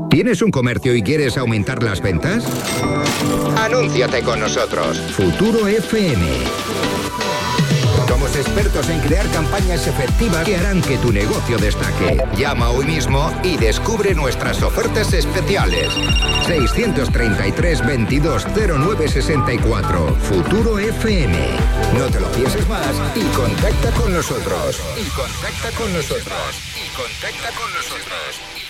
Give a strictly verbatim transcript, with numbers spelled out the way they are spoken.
¿Tienes un comercio y quieres aumentar las ventas? Anúnciate con nosotros. Futuro F M. Somos expertos en crear campañas efectivas que harán que tu negocio destaque. Llama hoy mismo y descubre nuestras ofertas especiales. seiscientos treinta y tres, veintidós, cero nueve sesenta y cuatro. Futuro F M. No te lo pienses más y contacta con nosotros. Y contacta con nosotros. Y contacta con nosotros.